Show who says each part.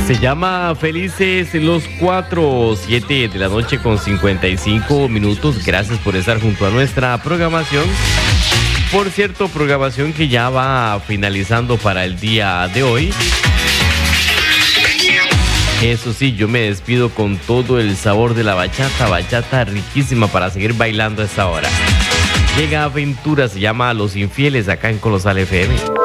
Speaker 1: Se llama Felices los 4, 7 de la noche con 55 minutos. Gracias por estar junto a nuestra programación. Por cierto, programación que ya va finalizando para el día de hoy. Eso sí, yo me despido con todo el sabor de la bachata riquísima para seguir bailando a esta hora. Llega Aventura, se llama Los Infieles acá en Colosal FM.